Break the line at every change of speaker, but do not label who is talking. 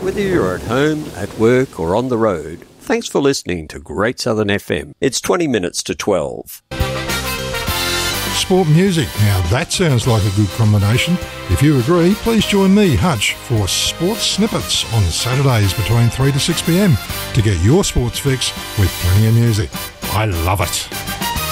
Whether you're at home, at work or on the road, thanks for listening to Great Southern FM. It's 20 minutes to 12.
Sport music. Now that sounds like a good combination. If you agree, please join me, Hutch, for Sports Snippets on Saturdays between 3 to 6 p.m. to get your sports fix with plenty of music. I love it.